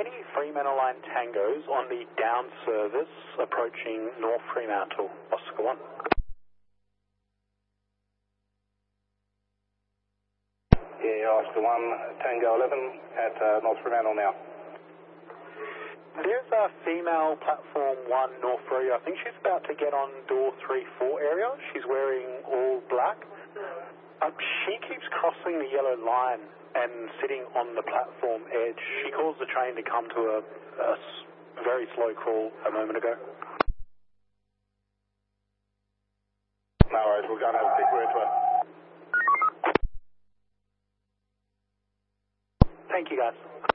any Fremantle line tangos on the down service approaching North Fremantle, Oscar 1? Yeah, Oscar 1, Tango 11 at North Fremantle now. There's a female platform 1 North Free. I think she's about to get on door 3-4 area. She's wearing all black. She keeps crossing the yellow line and sitting on the platform edge. She calls the train to come to a very slow crawl a moment ago. No worries, we're going to have a quick word to her. Thank you, guys.